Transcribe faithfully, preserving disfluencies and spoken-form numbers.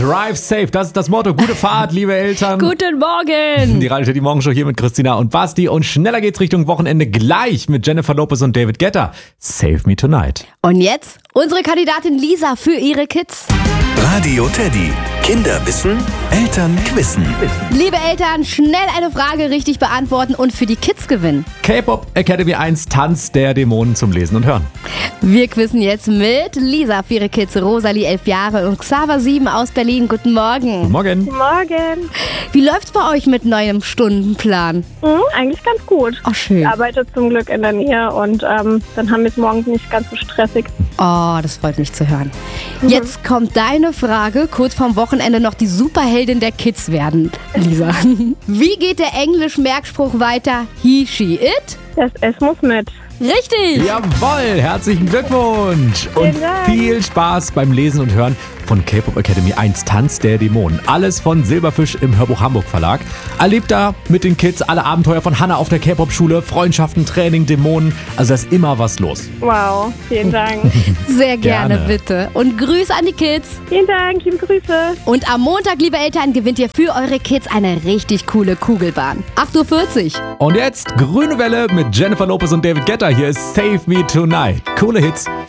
Drive safe, das ist das Motto. Gute Fahrt, liebe Eltern. Guten Morgen. Die Radio die Morgenshow hier mit Christina und Basti. Und schneller geht's Richtung Wochenende gleich mit Jennifer Lopez und David Guetta. Save Me Tonight. Und jetzt unsere Kandidatin Lisa für ihre Kids. Radio Teddy. Kinder wissen, Eltern quissen. Liebe Eltern, schnell eine Frage richtig beantworten und für die Kids gewinnen. K-Pop Academy eins, Tanz der Dämonen zum Lesen und Hören. Wir quizzen jetzt mit Lisa für ihre Kids, Rosalie, elf Jahre und Xaver, sieben aus Berlin. Guten Morgen. Guten Morgen. Morgen. Wie läuft's bei euch mit neuem Stundenplan? Mhm, eigentlich ganz gut. Oh, schön. Ich arbeite zum Glück in der Nähe und ähm, dann haben wir es morgens nicht ganz so stressig. Oh, das freut mich zu hören. Jetzt kommt deine Frage, kurz vorm Wochenende noch die Superheldin der Kids werden, Lisa. Wie geht der Englisch-Merkspruch weiter? He, she, it? Das S muss mit. Richtig! Jawohl, herzlichen Glückwunsch. Und Vielen Dank. viel Spaß beim Lesen und Hören von K-Pop Academy eins, Tanz der Dämonen. Alles von Silberfisch im Hörbuch Hamburg Verlag. Erlebt da mit den Kids alle Abenteuer von Hannah auf der K-Pop-Schule, Freundschaften, Training, Dämonen. Also da ist immer was los. Wow, vielen Dang. Sehr gerne, Gerne. bitte. Und Grüße an die Kids. Vielen Dank, liebe Grüße. Und am Montag, liebe Eltern, gewinnt ihr für eure Kids eine richtig coole Kugelbahn. acht Uhr vierzig. Und jetzt Grüne Welle mit Jennifer Lopez und David Guetta. Hier ist Save Me Tonight. Coole Hits